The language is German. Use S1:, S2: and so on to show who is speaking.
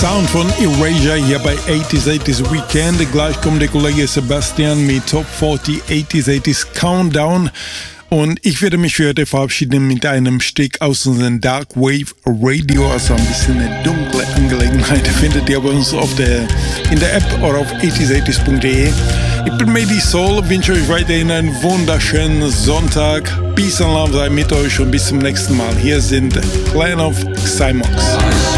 S1: Sound von Erasure hier bei 80s Weekend. Gleich kommt der Kollege Sebastian mit Top 40 80s Countdown. Und ich werde mich für heute verabschieden mit einem Stück aus unserem Dark Wave Radio, also ein bisschen eine dunkle Angelegenheit. Findet ihr bei uns in der App oder auf 80s80s.de. Ich bin Medi Soul, wünsche euch weiterhin einen wunderschönen Sonntag. Peace and Love sei mit euch und bis zum nächsten Mal. Hier sind Clan of Xymox.